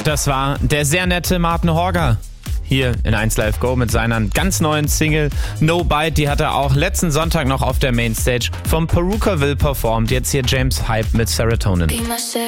Das war der sehr nette Martin Horger. Hier in 1 Live Go mit seiner ganz neuen Single No Bite. Die hat er auch letzten Sonntag noch auf der Mainstage vom Perukaville performt. Jetzt hier James Hype mit Serotonin.